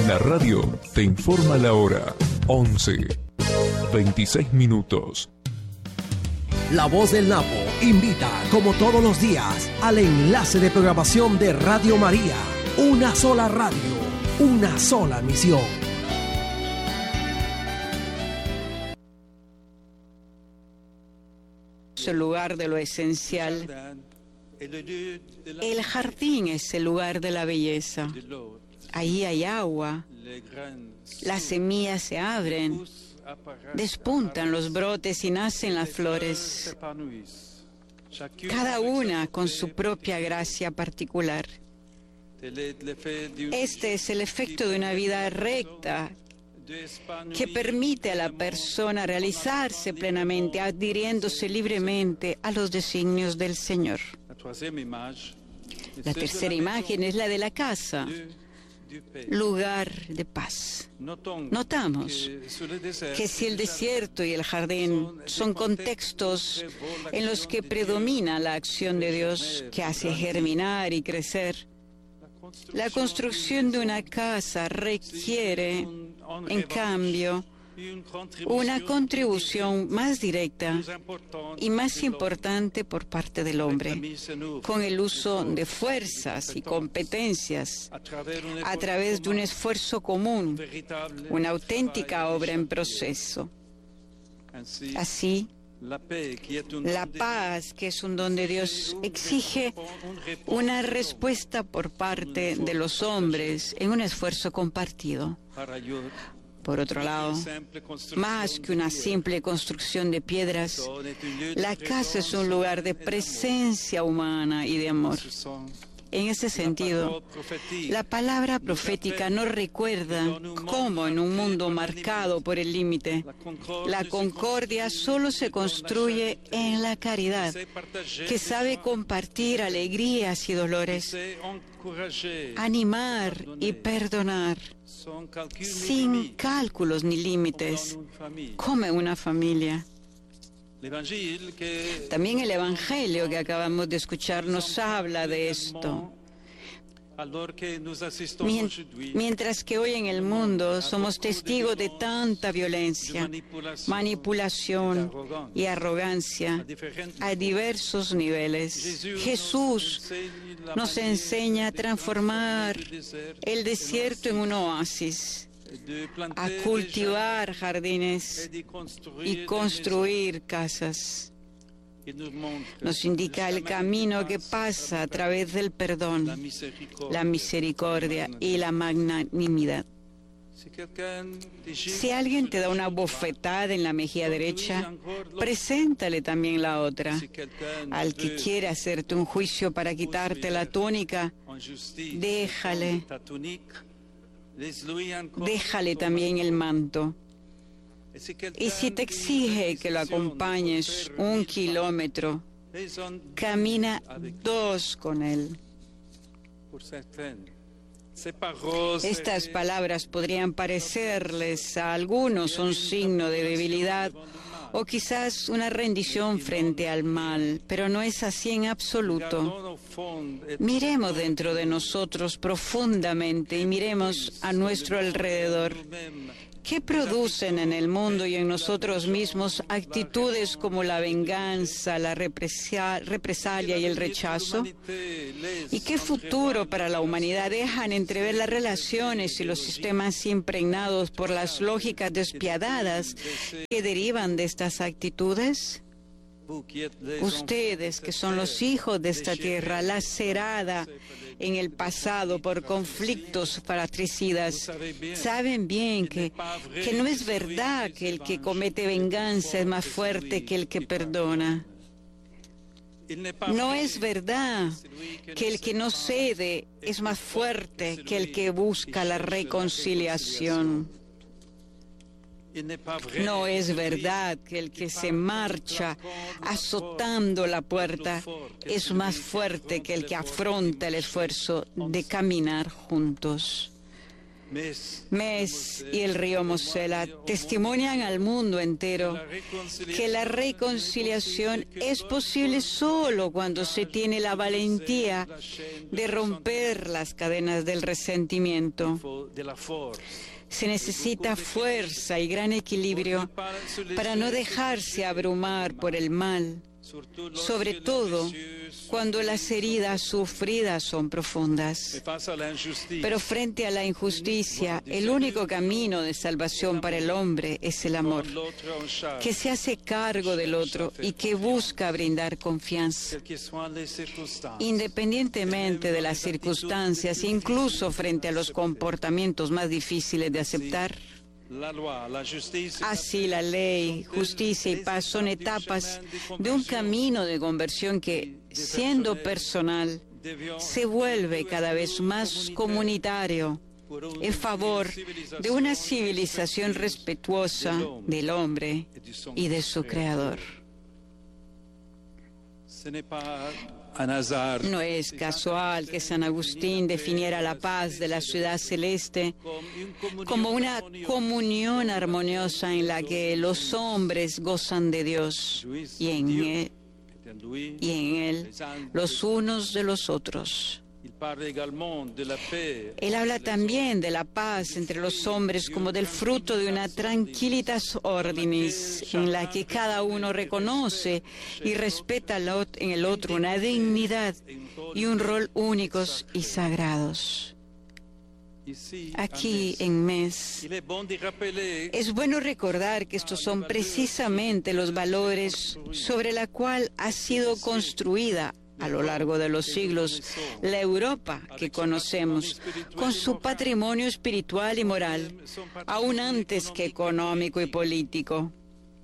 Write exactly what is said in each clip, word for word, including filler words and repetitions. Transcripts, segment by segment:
La radio te informa la hora. once, veintiséis minutos. La Voz del Napo invita, como todos los días, al enlace de programación de Radio María. Una sola radio, una sola misión. El lugar de lo esencial. El jardín es el lugar de la belleza. Ahí hay agua, las semillas se abren, despuntan los brotes y nacen las flores, cada una con su propia gracia particular. Este es el efecto de una vida recta que permite a la persona realizarse plenamente, adhiriéndose libremente a los designios del Señor. La tercera imagen es la de la casa, lugar de paz. Notamos que si el desierto y el jardín son contextos en los que predomina la acción de Dios que hace germinar y crecer, la construcción de una casa requiere, en cambio, una contribución más directa y más importante por parte del hombre, con el uso de fuerzas y competencias a través de un esfuerzo común, una auténtica obra en proceso. Así, la paz, que es un don de Dios, exige una respuesta por parte de los hombres en un esfuerzo compartido. Por otro lado, más que una simple construcción de piedras, la casa es un lugar de presencia humana y de amor. En ese sentido, la palabra profética nos recuerda cómo en un mundo marcado por el límite, la concordia solo se construye en la caridad, que sabe compartir alegrías y dolores, animar y perdonar, sin cálculos ni límites, como una familia. También el Evangelio que acabamos de escuchar nos habla de esto. Mientras que hoy en el mundo somos testigos de tanta violencia, manipulación y arrogancia a diversos niveles, Jesús nos enseña a transformar el desierto en un oasis, a cultivar jardines y construir casas. Nos indica el camino que pasa a través del perdón, la misericordia y la magnanimidad. Si alguien te da una bofetada en la mejilla derecha, preséntale también la otra. Al que quiere hacerte un juicio para quitarte la túnica, déjale. Déjale también el manto. Y si te exige que lo acompañes un kilómetro, camina dos con él. Estas palabras podrían parecerles a algunos un signo de debilidad o quizás una rendición frente al mal, pero no es así en absoluto. Miremos dentro de nosotros profundamente y miremos a nuestro alrededor. ¿Qué producen en el mundo y en nosotros mismos actitudes como la venganza, la represalia y el rechazo? ¿Y qué futuro para la humanidad dejan entrever las relaciones y los sistemas impregnados por las lógicas despiadadas que derivan de estas actitudes? Ustedes, que son los hijos de esta tierra, lacerada en el pasado por conflictos fratricidas, saben bien que, que no es verdad que el que comete venganza es más fuerte que el que perdona. No es verdad que el que no cede es más fuerte que el que busca la reconciliación. No es verdad que el que se marcha azotando la puerta es más fuerte que el que afronta el esfuerzo de caminar juntos. Mes y el río Mosela testimonian al mundo entero que la reconciliación es posible solo cuando se tiene la valentía de romper las cadenas del resentimiento. Se necesita fuerza y gran equilibrio para no dejarse abrumar por el mal, sobre todo cuando las heridas sufridas son profundas. Pero frente a la injusticia, el único camino de salvación para el hombre es el amor, que se hace cargo del otro y que busca brindar confianza. Independientemente de las circunstancias, incluso frente a los comportamientos más difíciles de aceptar, así la ley, justicia y paz son etapas de un camino de conversión que, siendo personal, se vuelve cada vez más comunitario en favor de una civilización respetuosa del hombre y de su creador. No es casual que San Agustín definiera la paz de la ciudad celeste como una comunión armoniosa en la que los hombres gozan de Dios y en él, y en él los unos de los otros. Él habla también de la paz entre los hombres como del fruto de una tranquilitas ordinis en la que cada uno reconoce y respeta en el otro una dignidad y un rol únicos y sagrados. Aquí en Mes es bueno recordar que estos son precisamente los valores sobre la cual ha sido construida a lo largo de los siglos la Europa que conocemos, con su patrimonio espiritual y moral, aún antes que económico y político.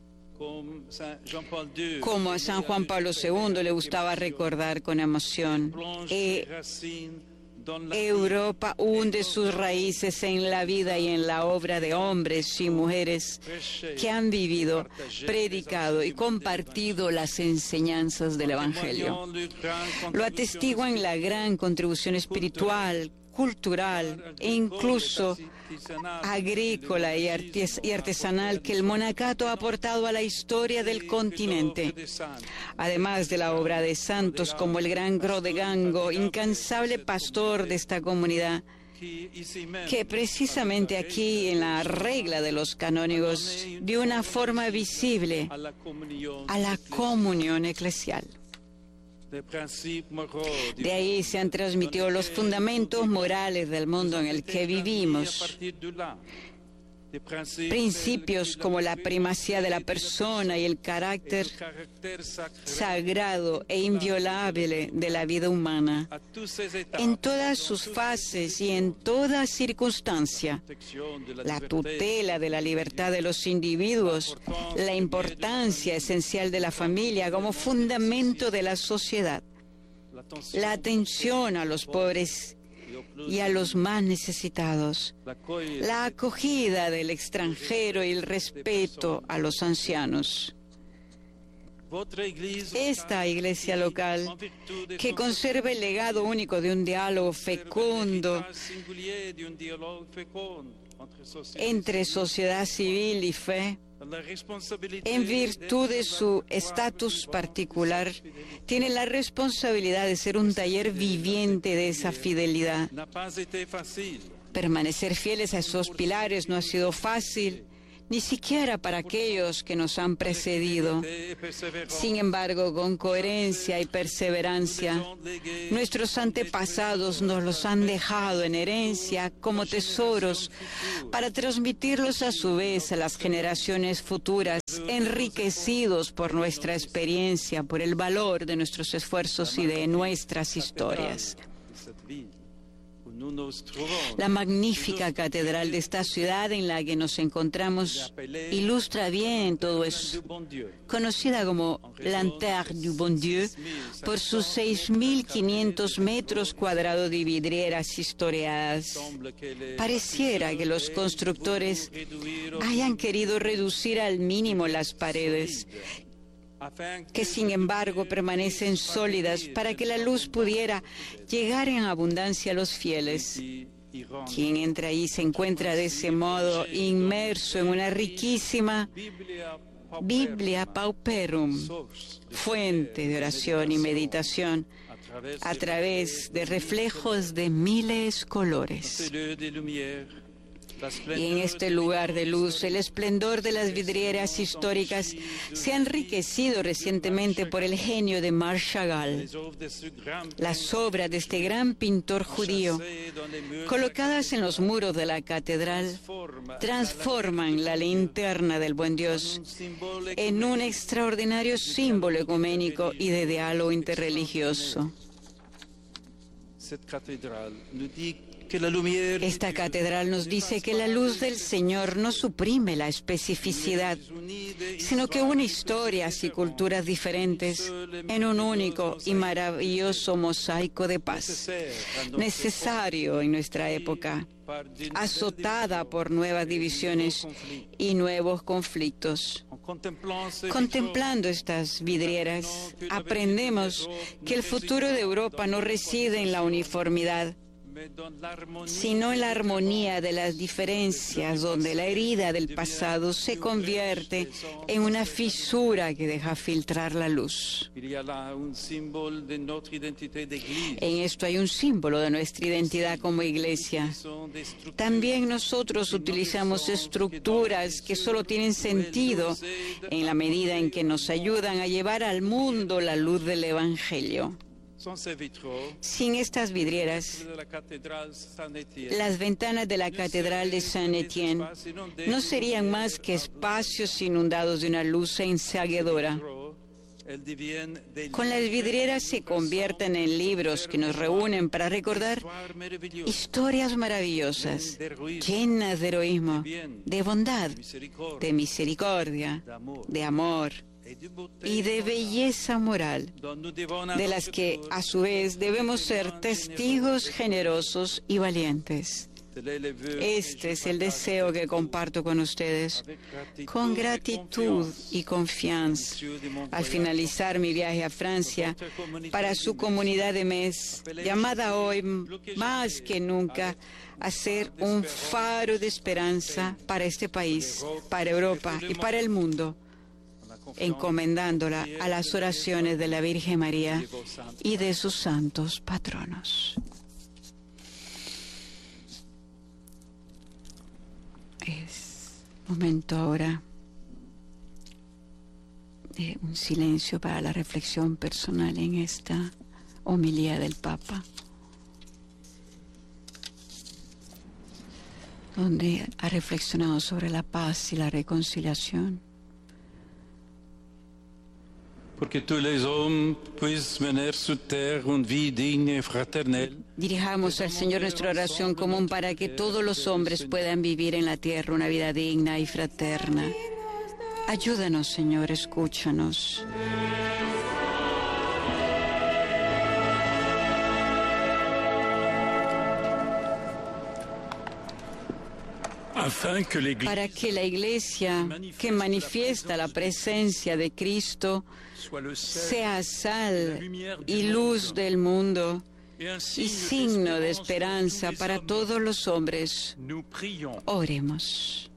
Como a San Juan Pablo segundo le gustaba recordar con emoción, e Europa hunde sus raíces en la vida y en la obra de hombres y mujeres que han vivido, predicado y compartido las enseñanzas del Evangelio. Lo atestiguan la gran contribución espiritual, cultural e incluso agrícola y artesanal que el monacato ha aportado a la historia del continente, además de la obra de santos como el gran Grodegango, incansable pastor de esta comunidad, que precisamente aquí en la regla de los canónigos dio una forma visible a la comunión eclesial. De ahí se han transmitido los fundamentos morales del mundo en el que vivimos. Principios como la primacía de la persona y el carácter sagrado e inviolable de la vida humana, en todas sus fases y en toda circunstancia. La tutela de la libertad de los individuos, la importancia esencial de la familia como fundamento de la sociedad, la atención a los pobres y a los más necesitados, la acogida del extranjero y el respeto a los ancianos. Esta iglesia local, que conserva el legado único de un diálogo fecundo entre sociedad civil y fe, en virtud de su estatus particular, tiene la responsabilidad de ser un taller viviente de esa fidelidad. Permanecer fieles a esos pilares no ha sido fácil, ni siquiera para aquellos que nos han precedido. Sin embargo, con coherencia y perseverancia, nuestros antepasados nos los han dejado en herencia como tesoros para transmitirlos a su vez a las generaciones futuras, enriquecidos por nuestra experiencia, por el valor de nuestros esfuerzos y de nuestras historias. La magnífica catedral de esta ciudad en la que nos encontramos ilustra bien todo eso. Conocida como Lanterne du Bon Dieu por sus seis mil quinientos metros cuadrados de vidrieras historiadas. Pareciera que los constructores hayan querido reducir al mínimo las paredes, que sin embargo permanecen sólidas para que la luz pudiera llegar en abundancia a los fieles. Quien entra ahí se encuentra de ese modo inmerso en una riquísima Biblia Pauperum, fuente de oración y meditación a través de reflejos de miles colores. Y en este lugar de luz, el esplendor de las vidrieras históricas se ha enriquecido recientemente por el genio de Marc Chagall. Las obras de este gran pintor judío, colocadas en los muros de la catedral, transforman la linterna del buen Dios en un extraordinario símbolo ecuménico y de diálogo interreligioso. Esta catedral nos dice que la luz del Señor no suprime la especificidad, sino que une historias y culturas diferentes en un único y maravilloso mosaico de paz, necesario en nuestra época, azotada por nuevas divisiones y nuevos conflictos. Contemplando estas vidrieras, aprendemos que el futuro de Europa no reside en la uniformidad, sino en la armonía de las diferencias, donde la herida del pasado se convierte en una fisura que deja filtrar la luz. En esto hay un símbolo de nuestra identidad como iglesia. También nosotros utilizamos estructuras que solo tienen sentido en la medida en que nos ayudan a llevar al mundo la luz del Evangelio. Sin estas vidrieras, las ventanas de la Catedral de Saint-Étienne no serían más que espacios inundados de una luz enceguedora. Con las vidrieras se convierten en libros que nos reúnen para recordar historias maravillosas, llenas de heroísmo, de bondad, de misericordia, de amor y de belleza moral, de las que a su vez debemos ser testigos generosos y valientes. Este es el deseo que comparto con ustedes, con gratitud y confianza, al finalizar mi viaje a Francia para su comunidad de Metz, llamada hoy más que nunca a ser un faro de esperanza para este país, para Europa y para el mundo, encomendándola a las oraciones de la Virgen María y de sus santos patronos. Es momento ahora de un silencio para la reflexión personal en esta homilía del Papa, donde ha reflexionado sobre la paz y la reconciliación. Porque tous les hommes puissent mener sur terre une vie digne et fraternelle. Dirijamos al Señor nuestra oración común para que todos los hombres puedan vivir en la tierra una vida digna y fraterna. Ayúdanos, Señor, escúchanos. Para que la Iglesia, que manifiesta la presencia de Cristo, sea sal y luz del mundo y signo de esperanza para todos los hombres. Oremos.